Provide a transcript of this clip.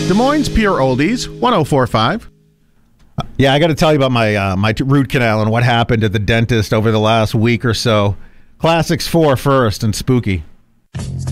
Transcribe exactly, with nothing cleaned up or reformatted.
Des Moines Pure Oldies, one oh four point five. Yeah, I got to tell you about my uh, my root canal and what happened at the dentist over the last week or so. Classics four first and spooky.